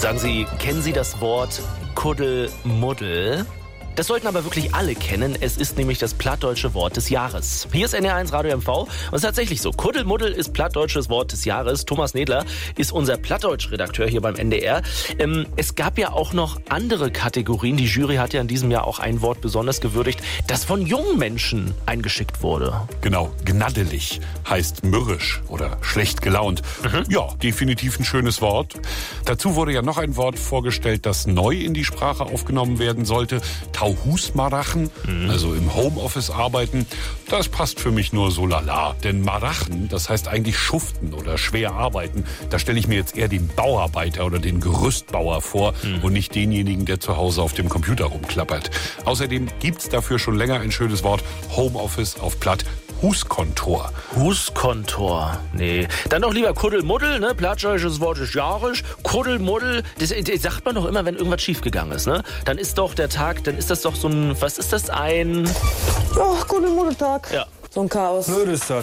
Sagen Sie, kennen Sie das Wort Kuddelmuddel? Das sollten aber wirklich alle kennen. Es ist nämlich das plattdeutsche Wort des Jahres. Hier ist NDR1 Radio MV und es ist tatsächlich so. Kuddelmuddel ist plattdeutsches Wort des Jahres. Thomas Nedler ist unser Plattdeutsch-Redakteur hier beim NDR. Es gab ja auch noch andere Kategorien. Die Jury hat ja in diesem Jahr auch ein Wort besonders gewürdigt, das von jungen Menschen eingeschickt wurde. Genau, gnaddelig heißt mürrisch oder schlecht gelaunt. Ja, definitiv ein schönes Wort. Dazu wurde ja noch ein Wort vorgestellt, das neu in die Sprache aufgenommen werden sollte. Tauhus-Marachen, also im Homeoffice arbeiten, das passt für mich nur so lala. Denn Marachen, das heißt eigentlich schuften oder schwer arbeiten. Da stelle ich mir jetzt eher den Bauarbeiter oder den Gerüstbauer vor und nicht denjenigen, der zu Hause auf dem Computer rumklappert. Außerdem gibt's dafür schon länger ein schönes Wort, Homeoffice auf Platt. Huskontor. Huskontor. Nee. Dann doch lieber Kuddelmuddel, ne? Plattdeutsches Wort des Jahres. Kuddelmuddel, das sagt man doch immer, wenn irgendwas schiefgegangen ist, ne? Dann ist doch der Tag, dann ist das doch so ein, was ist das, ein... Oh, Kuddelmuddeltag. Ja. So ein Chaos. Nö, das ist